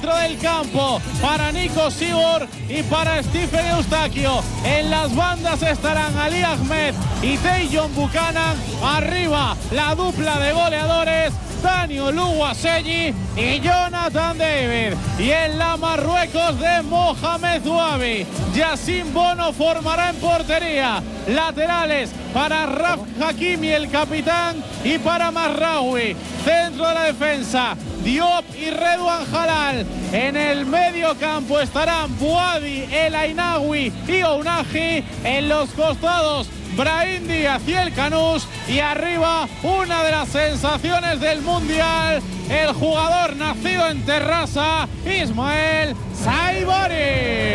centro del campo para Nico Sibor y para Stephen Eustaquio. En las bandas estarán Ali Ahmed y Tajon Buchanan. Arriba la dupla de goleadores, Daniel Oluwaseyi y Jonathan David. Y en la Marruecos de Mohamed Zouabi, Yacine Bono formará en portería. Laterales para Raf Hakimi, el capitán, y para Mazraoui. Centro de la defensa, Diop y Redouane Jalal. En el medio campo estarán Bouhaddi, El Ainaoui y Ounahi. En los costados, Brahim Díaz y El Kanous. Y arriba, una de las sensaciones del Mundial, el jugador nacido en Terrassa, Ismael Saibari.